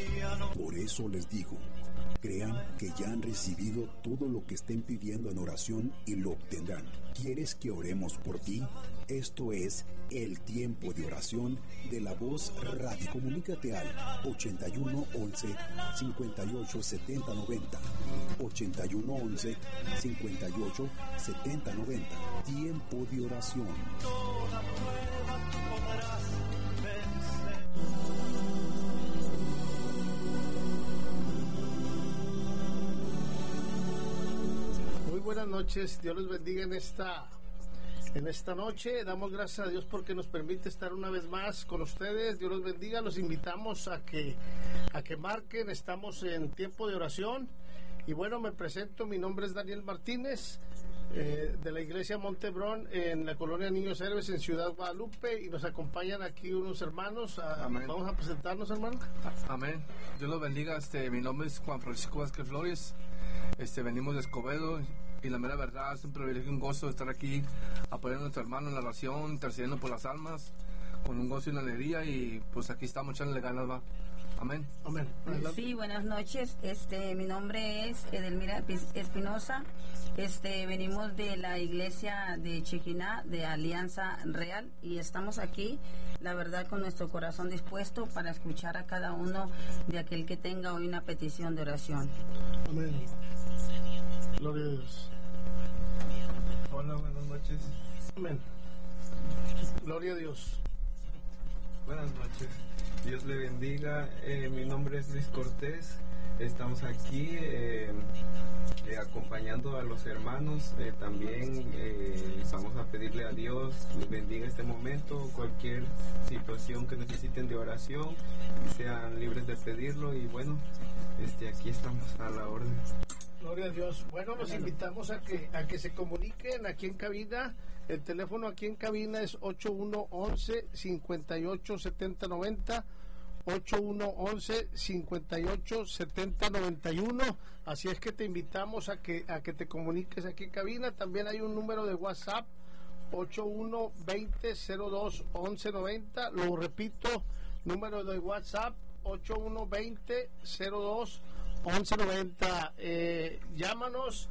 Por eso les digo, crean que ya han recibido todo lo que estén pidiendo en oración y lo obtendrán. ¿Quieres que oremos por ti? Esto es el tiempo de oración de La Voz Radio. Comunícate al 81 11 58 70 90. 81 11 58 70 90. Tiempo de oración. Muy buenas noches, Dios les bendiga en esta noche. Damos gracias a Dios porque nos permite estar una vez más con ustedes. Dios los bendiga. Los invitamos a que marquen. Estamos en tiempo de oración. Y bueno, me presento. Mi nombre es Daniel Martínez, de la iglesia Montebrón, en la colonia Niños Héroes, en Ciudad Guadalupe. Y nos acompañan aquí unos hermanos. Vamos a presentarnos, hermano. Amén. Dios los bendiga. Mi nombre es Juan Francisco Vázquez Flores. Venimos de Escobedo. Y la mera verdad, es un privilegio y un gozo estar aquí apoyando a nuestro hermano en la oración, intercediendo por las almas, con un gozo y una alegría, y pues aquí estamos echándole ganas, va. Amén. Amén. Sí, buenas noches. Mi nombre es Edelmira Espinosa. Venimos de la iglesia de Chiquiná, de Alianza Real, y estamos aquí, la verdad, con nuestro corazón dispuesto para escuchar a cada uno de aquel que tenga hoy una petición de oración. Amén. Gloria a Dios. Hola, buenas noches. Amén. Gloria a Dios. Buenas noches. Dios le bendiga. Mi nombre es Luis Cortés. Estamos aquí acompañando a los hermanos. También vamos a pedirle a Dios les bendiga este momento. Cualquier situación que necesiten de oración, sean libres de pedirlo. Y bueno, aquí estamos a la orden. Gloria a Dios. Bueno, los invitamos a que se comuniquen aquí en cabina. El teléfono aquí en cabina es 8111-587090, 8111-587091. Así es que te invitamos a que te comuniques aquí en cabina. También hay un número de WhatsApp, 8120-021190. Lo repito, número de WhatsApp, 8120-021190. Llámanos